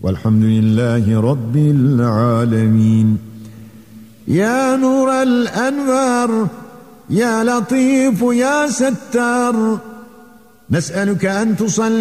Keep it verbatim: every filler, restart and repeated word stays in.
والحمد لله رب العالمين. يا نور الأنوار يا لطيف يا ستار، نسألك أن تصلي